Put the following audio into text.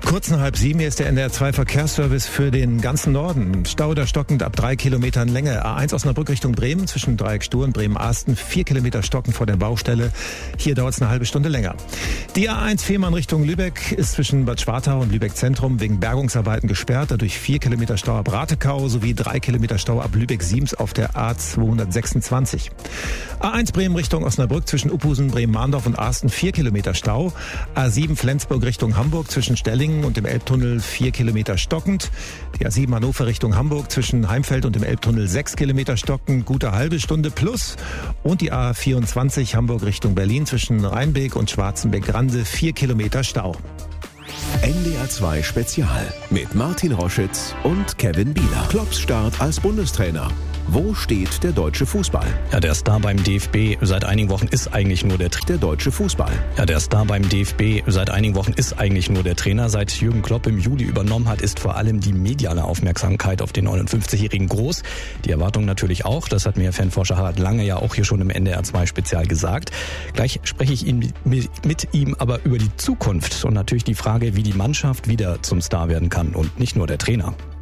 Kurz nach 6:30, hier ist der NDR2 Verkehrsservice für den ganzen Norden. Stau oder stockend ab 3 Kilometern Länge. A1 Osnabrück Richtung Bremen zwischen Dreieck Stur und Bremen-Asten. 4 Kilometer stocken vor der Baustelle. Hier dauert es eine halbe Stunde länger. Die A1 Fehmarn Richtung Lübeck ist zwischen Bad Schwartau und Lübeck Zentrum wegen Bergungsarbeiten gesperrt. Dadurch 4 Kilometer Stau ab Ratekau sowie 3 Kilometer Stau ab Lübeck-Siems auf der A226. A1 Bremen Richtung Osnabrück zwischen Uphusen, Bremen-Mahndorf und Asten 4 Kilometer Stau. A7 Flensburg Richtung Hamburg zwischen Stellingen und dem Elbtunnel 4 Kilometer stockend. Die A7 Hannover Richtung Hamburg zwischen Heimfeld und dem Elbtunnel 6 Kilometer stockend, gute halbe Stunde plus. Und die A24 Hamburg Richtung Berlin zwischen Rheinbeek und Schwarzenbeck-Grande 4 Kilometer Stau. NDR2 Spezial mit Martin Roschitz und Kevin Bieler. Klopps Start als Bundestrainer. Wo steht der deutsche Fußball? Ja, der Star beim DFB seit einigen Wochen ist eigentlich nur der deutsche Fußball. Ja, der Star beim DFB seit einigen Wochen ist eigentlich nur der Trainer. Seit Jürgen Klopp im Juli übernommen hat, ist vor allem die mediale Aufmerksamkeit auf den 59-Jährigen groß. Die Erwartung natürlich auch. Das hat mir Fanforscher Harald Lange ja auch hier schon im NDR2 Spezial gesagt. Gleich spreche ich mit ihm aber über die Zukunft und natürlich die Frage, wie die Mannschaft wieder zum Star werden kann und nicht nur der Trainer.